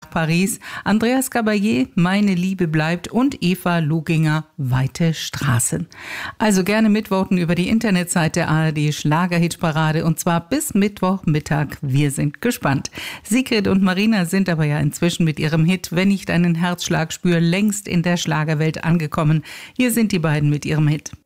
nach Paris, Andreas Gabalier, Meine Liebe bleibt und Eva Luginger, Weite Straßen. Also gerne mitvoten über die Internetseite ARD Schlagerhitparade und zwar bis Mittwochmittag. Wir sind gespannt. Sigrid und Marina sind aber ja inzwischen mit ihrem Hit Wenn ich deinen Herzschlag spür längst in der Schlagerwelt angekommen. Hier sind die beiden mit ihrem Hit.